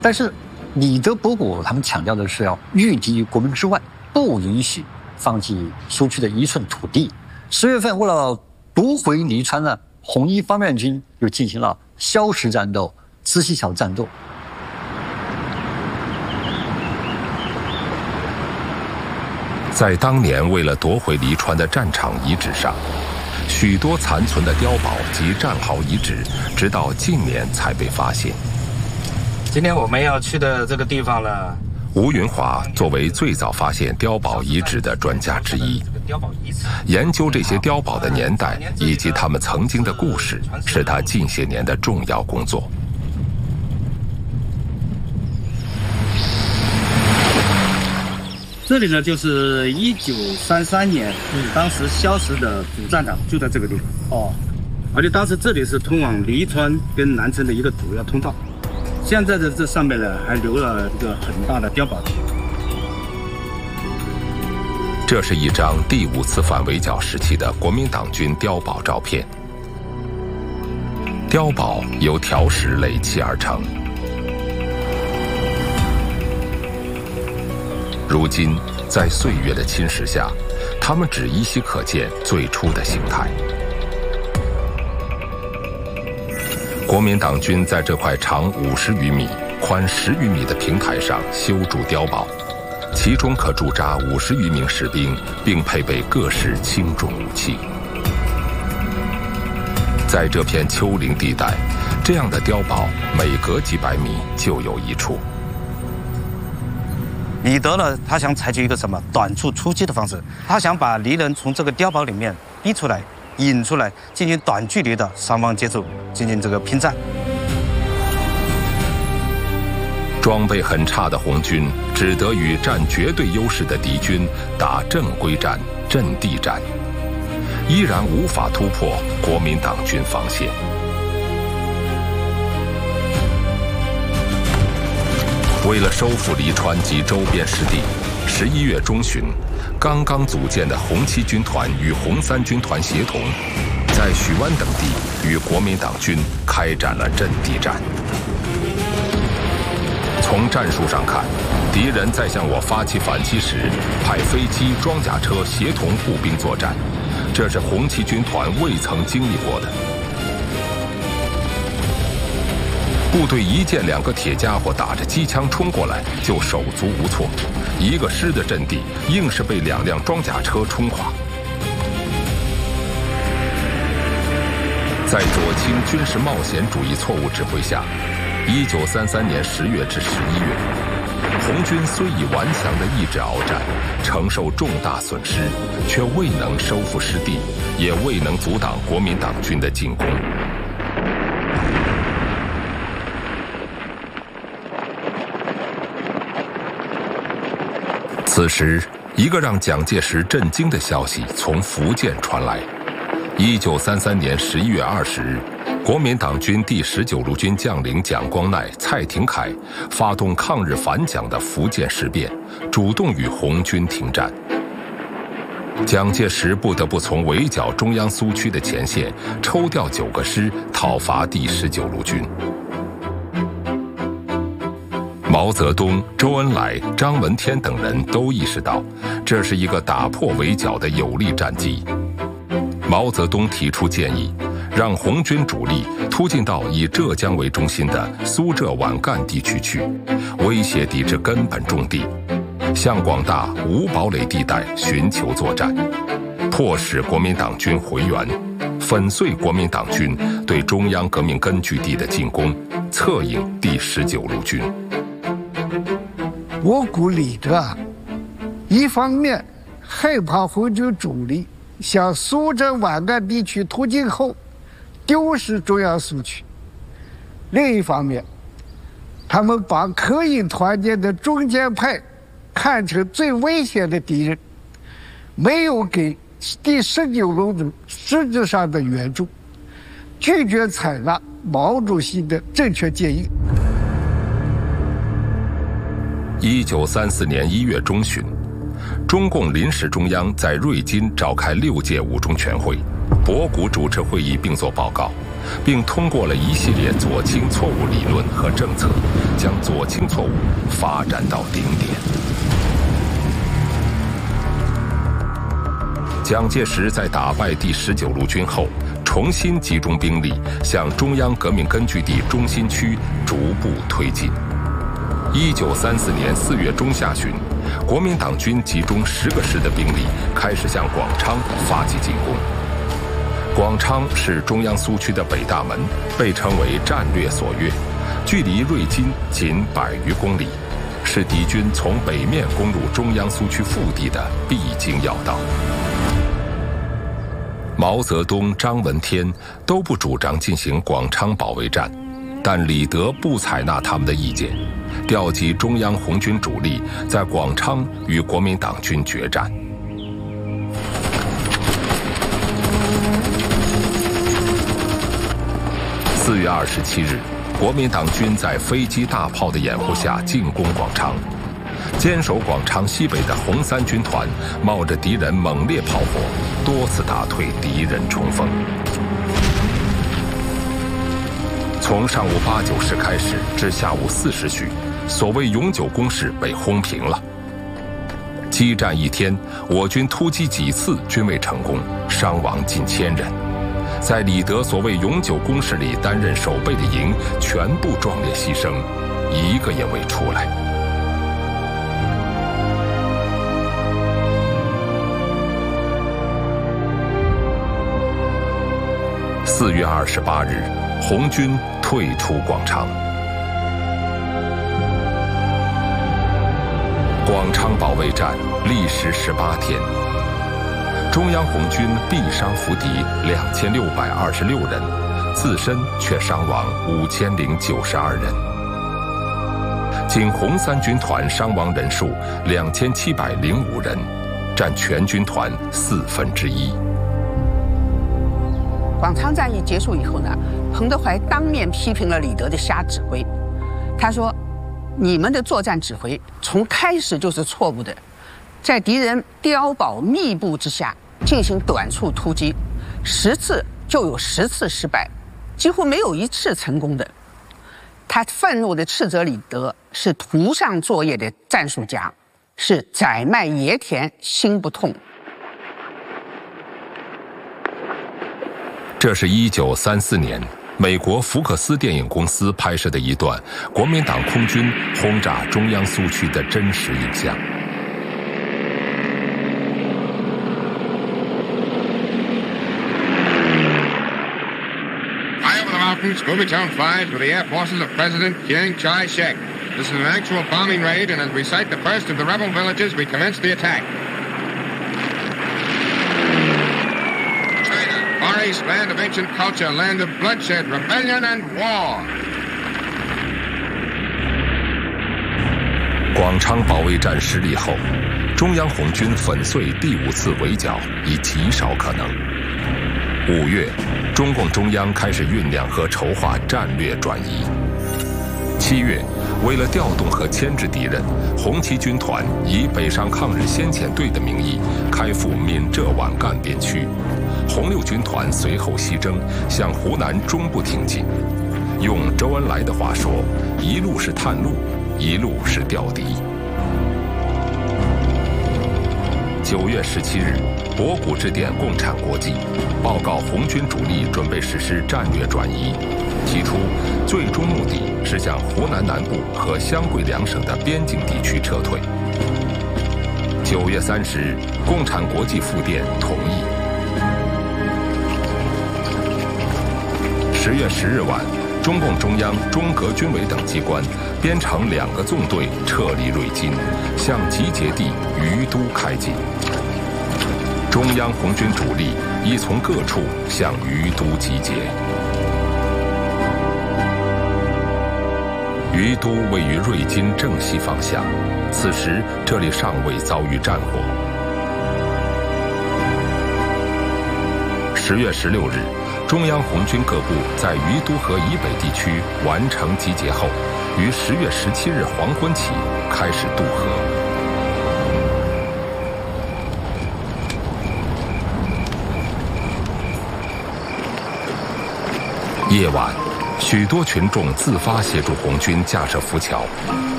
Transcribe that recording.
但是李德博古他们强调的是要御敌国门之外，不允许放弃苏区的一寸土地。10月份，为了夺回黎川呢，红一方面军又进行了消食战斗、磁溪桥战斗。 在当年为了夺回黎川的战场遗址上，许多残存的碉堡及战壕遗址，直到近年才被发现。 今天我们要去的这个地方呢， 吴云华作为最早发现碉堡遗址的专家之一，研究这些碉堡的年代以及他们曾经的故事，是他近些年的重要工作。 这里呢，就是1933年，当时消食的主战场就在这个地方。哦，而且当时这里是通往黎川跟南城的一个主要通道。现在的这上面呢，还留了一个很大的碉堡。 这是一张第5次反围剿时期的国民党军碉堡照片。碉堡由条石垒砌而成。如今，在岁月的侵蚀下，它们只依稀可见最初的形态。国民党军在这块长50余米、宽10余米的平台上修筑碉堡，其中可驻扎50余名士兵，并配备各式轻重武器。在这片丘陵地带，这样的碉堡每隔几百米就有一处。 李德呢，他想采取一个什么短处出击的方式，他想把敌人从这个碉堡里面逼出来、引出来，进行短距离的双方接触，进行这个拼战。 装备很差的红军只得与占绝对优势的敌军打正规战、阵地战，依然无法突破国民党军防线。为了收复黎川及周边失地，11月中旬，刚刚组建的红七军团与红三军团协同，在许湾等地与国民党军开展了阵地战。从战术上看，敌人在向我发起反击时，派飞机、装甲车协同步兵作战，这是红七军团未曾经历过的。部队一见2个铁家伙打着机枪冲过来，就手足无措，一个师的阵地硬是被2辆装甲车冲垮。在左倾军事冒险主义错误指挥下，1933年10月至11月，红军虽以顽强的意志鏖战，承受重大损失，却未能收复失地，也未能阻挡国民党军的进攻。此时，一个让蒋介石震惊的消息从福建传来。1933年11月20日，国民党军第19路军将领蒋光鼐、蔡廷锴发动抗日反蒋的福建事变，主动与红军停战。蒋介石不得不从围剿中央苏区的前线抽调9个师讨伐第19路军。毛泽东、周恩来、张闻天等人都意识到，这是一个打破围剿的有力战机。毛泽东提出建议，让红军主力突进到以浙江为中心的苏浙皖赣地区去，威胁敌之根本重地，向广大无堡垒地带寻求作战，迫使国民党军回援，粉碎国民党军对中央革命根据地的进攻，策应第19路军。 我估李德一方面害怕红军主力向苏浙皖赣地区突进后丢失中央苏区，另一方面他们把可以团结的中间派看成最危险的敌人，没有给第19路军实质上的援助，拒绝采纳毛主席的正确建议。 1934年1月中旬，中共临时中央在瑞金召开6届五中全会，博古主持会议并作报告， 并通过了一系列左倾错误理论和政策，将左倾错误发展到顶点。蒋介石在打败第19路军后，重新集中兵力向中央革命根据地中心区逐步推进。1934年4月中下旬，国民党军集中10个师的兵力，开始向广昌发起进攻。广昌是中央苏区的北大门，被称为战略所越，距离瑞金仅100余公里，是敌军从北面攻入中央苏区腹地的必经要道。毛泽东、张闻天都不主张进行广昌保卫战，但李德不采纳他们的意见，调集中央红军主力在广昌与国民党军决战。4月27日，国民党军在飞机大炮的掩护下进攻广昌。坚守广昌西北的红三军团冒着敌人猛烈炮火，多次打退敌人冲锋。从上午8、9时开始至下午4时许，所谓永久工事被轰平了。激战一天，我军突击几次均未成功，伤亡近1000人。在李德所谓永久工事里担任守备的营全部壮烈牺牲，一个也未出来。4月28日，红军退出广昌。广昌保卫战历时18天，中央红军毙伤俘敌2626人，自身却伤亡5092人。仅红三军团伤亡人数2705人，占全军团1/4。 广昌战役结束以后呢，彭德怀当面批评了李德的瞎指挥。他说：“你们的作战指挥从开始就是错误的，在敌人碉堡密布之下进行短促突击，10次就有10次失败，几乎没有1次成功的。”他愤怒地斥责李德是图上作业的战术家，是宰卖野田心不痛。 这是1934年美国福克斯电影公司拍摄的一段国民党空军轰炸中央苏区的真实影像。 High over the mountains, Kuomintang flies with the air forces of President Chiang Kai-shek. This is an actual bombing raid, and as we sight the first of the rebel villages, we commence the attack. Far East, land of ancient culture, land of bloodshed, rebellion, and war. 广昌保卫战失利后，中央红军粉碎第5次围剿已极少可能。5月，中共中央开始酝酿和筹划战略转移。7月，为了调动和牵制敌人，红七军团以北上抗日先遣队的名义开赴闽浙皖赣边区。红六军团随后西征，向湖南中部挺进。用周恩来的话说，一路是探路，一路是调敌。9月17日，博古致电共产国际，报告红军主力准备实施战略转移，提出最终目的是向湖南南部和湘桂2省的边境地区撤退。9月30日，共产国际复电同意。10月10日晚，中共中央、中革军委等机关编成2个纵队撤离瑞金，向集结地于都开进。中央红军主力已从各处向于都集结。于都位于瑞金正西方向，此时这里尚未遭遇战火。10月16日，中央红军各部在于都河以北地区完成集结后，于10月17日黄昏起开始渡河。 夜晚，许多群众自发协助红军架设浮桥，